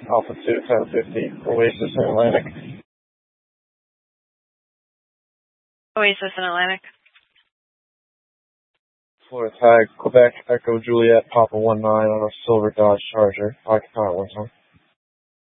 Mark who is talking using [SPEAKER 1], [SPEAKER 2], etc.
[SPEAKER 1] Alpha 2, 1050, Oasis in Atlantic.
[SPEAKER 2] Oasis in Atlantic.
[SPEAKER 1] Florida Tag, Quebec, Echo Juliet, Papa 19 on a silver Dodge Charger. Occupant 1 time.